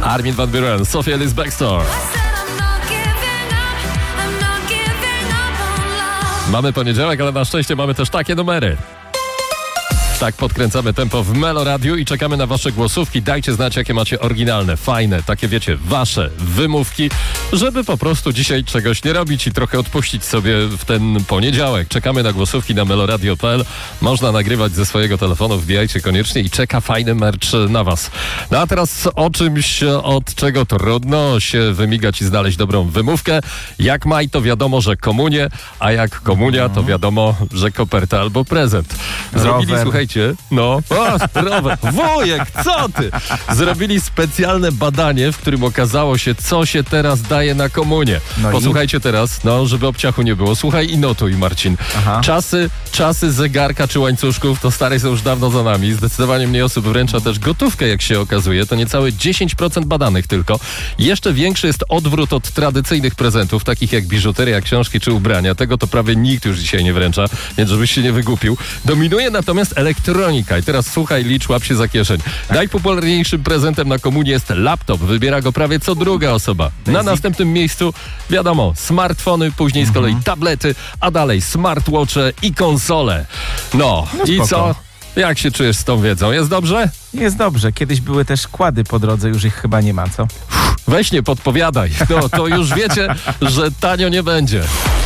Armin van Buuren, Sophia Ellis Bextor. Mamy poniedziałek, ale na szczęście mamy też takie numery. Tak podkręcamy tempo w Melo Radiu i czekamy na wasze głosówki. Dajcie znać, jakie macie oryginalne, fajne, takie wiecie, wasze wymówki, żeby po prostu dzisiaj czegoś nie robić i trochę odpuścić sobie w ten poniedziałek. Czekamy na głosówki na meloradio.pl. Można nagrywać ze swojego telefonu, wbijajcie koniecznie i czeka fajny merch na was. No a teraz o czymś, od czego trudno się wymigać i znaleźć dobrą wymówkę. Jak maj, to wiadomo, że komunie, a jak komunia, to wiadomo, że koperta albo prezent. Zrobili, słuchajcie, rower. Wujek, co ty? Zrobili specjalne badanie, w którym okazało się, co się teraz daje na komunię. Posłuchajcie teraz, żeby obciachu nie było. Słuchaj i notuj, Marcin. Czasy zegarka czy łańcuszków to stare są już dawno za nami. Zdecydowanie mniej osób wręcza też gotówkę, jak się okazuje. To niecałe 10% badanych tylko. Jeszcze większy jest odwrót od tradycyjnych prezentów, takich jak biżuteria, książki czy ubrania. Tego to prawie nikt już dzisiaj nie wręcza, więc żebyś się nie wygłupił. Dominuje natomiast elektronika. I teraz słuchaj, licz, łap się za kieszeń. Najpopularniejszym prezentem na komunię jest laptop. Wybiera go prawie co druga osoba. Na następnym miejscu, wiadomo, smartfony, później z kolei tablety, a dalej smartwatche i konsole. I co? Jak się czujesz z tą wiedzą? Jest dobrze? Jest dobrze. Kiedyś były też kłady po drodze, już ich chyba nie ma, co? Weź nie podpowiadaj. To już wiecie, że tanio nie będzie.